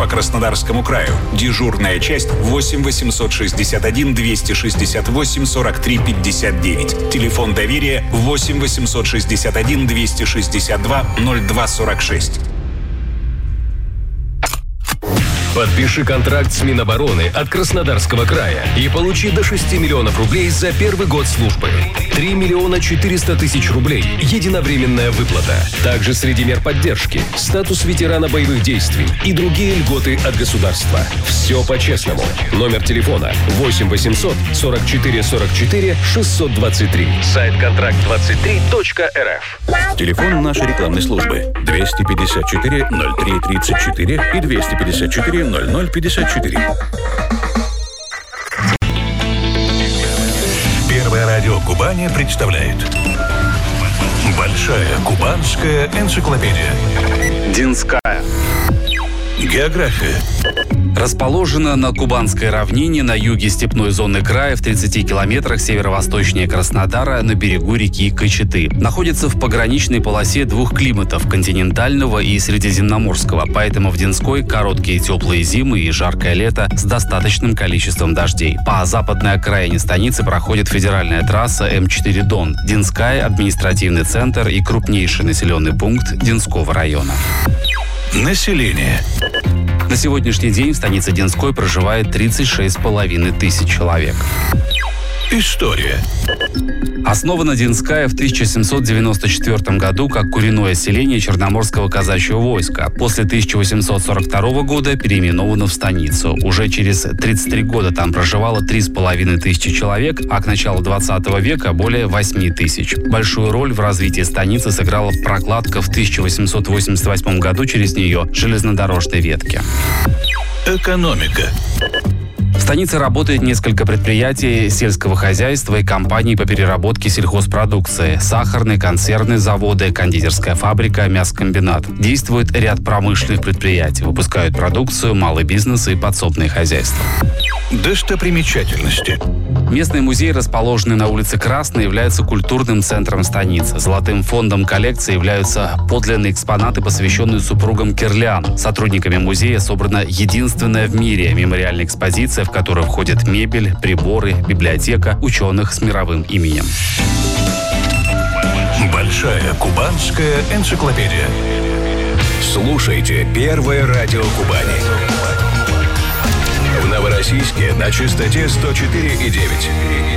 по Краснодарскому краю. Дежурная часть 8 861 268 43 59. Телефон доверия 8 861 262 02 46. Подпиши контракт с Минобороны от Краснодарского края и получи до 6 миллионов рублей за первый год службы. 3 миллиона 400 тысяч рублей – единовременная выплата. Также среди мер поддержки – статус ветерана боевых действий и другие льготы от государства. Все по-честному. Номер телефона 8 800 44 44 623. Сайт контракт23.рф. Телефон нашей рекламной службы 254 03 34 и 254 00 54. Первое радио Кубани представляет Большая кубанская энциклопедия. Динская. География. Расположена на Кубанской равнине на юге степной зоны края в 30 километрах северо-восточнее Краснодара на берегу реки Кочеты. Находится в пограничной полосе двух климатов – континентального и средиземноморского. Поэтому в Динской короткие теплые зимы и жаркое лето с достаточным количеством дождей. По западной окраине станицы проходит федеральная трасса М4 Дон. Динская – административный центр и крупнейший населенный пункт Динского района. Население. На сегодняшний день в станице Динской проживает 36,5 тысяч человек. История. Основана Динская в 1794 году как коренное селение Черноморского казачьего войска. После 1842 года переименована в станицу. Уже через 33 года там проживало 3,5 тысячи человек, а к началу 20 века более 8 тысяч. Большую роль в развитии станицы сыграла прокладка в 1888 году через нее железнодорожной ветки. Экономика. В станице работает несколько предприятий сельского хозяйства и компаний по переработке сельхозпродукции. Сахарные, консервные заводы, кондитерская фабрика, мясокомбинат. Действует ряд промышленных предприятий. Выпускают продукцию, малый бизнес и подсобные хозяйства. Достопримечательности. Местный музей, расположенный на улице Красной, является культурным центром станицы. Золотым фондом коллекции являются подлинные экспонаты, посвященные супругам Кирлян. Сотрудниками музея собрана единственная в мире мемориальная экспозиция, в которую входит мебель, приборы, библиотека ученых с мировым именем. Большая кубанская энциклопедия. Слушайте Первое радио Кубани. В Новороссийске на частоте 104,9.